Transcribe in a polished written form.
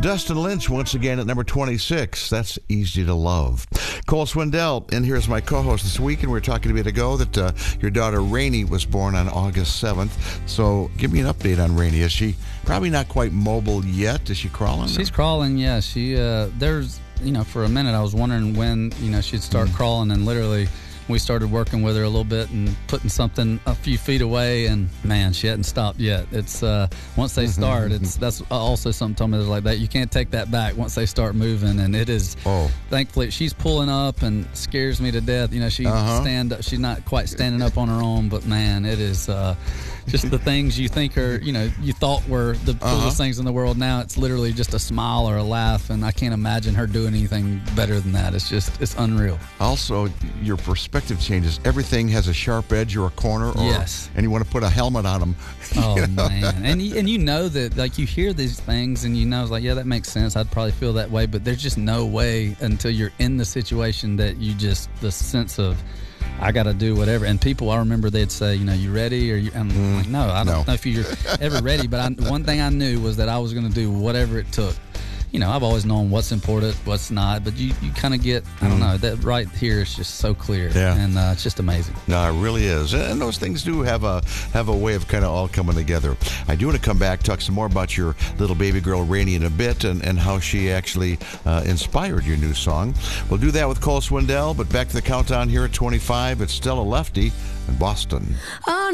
Dustin Lynch once again at number 26. That's Easy to Love. Cole Swindell, and here's my co-host this week, and we were talking a bit ago that your daughter Rainey was born on August 7th. So give me an update on Rainey. Is she probably not quite mobile yet? Is she crawling? She's crawling, yeah. She there's, for a minute I was wondering when, she'd start crawling, and literally we started working with her a little bit and putting something a few feet away, and man, she hadn't stopped yet. It's once they start, that's also something told me like that. You can't take that back once they start moving, and it is. Thankfully, she's pulling up and scares me to death. She's not quite standing up on her own, but man, it is just the things you think are, you thought were the coolest things in the world. Now it's literally just a smile or a laugh, and I can't imagine her doing anything better than that. It's unreal. Also, your perspective changes. Everything has a sharp edge or a corner. Yes. And you want to put a helmet on them. Man. And you know that, like, you hear these things and it's like, yeah, that makes sense. I'd probably feel that way, but there's just no way until you're in the situation that the sense of, I got to do whatever. And people, I remember they'd say, you ready? I'm like, no, I don't know if you're ever ready. But one thing I knew was that I was going to do whatever it took. I've always known what's important, what's not, but you kind of get, I don't know, that right here is just so clear. Yeah. And it's just amazing. No, it really is. And those things do have a way of kind of all coming together. I do want to come back, talk some more about your little baby girl, Rainey, in a bit, and how she actually inspired your new song. We'll do that with Cole Swindell, but back to the countdown here at 25. It's Stella Lefty in Boston.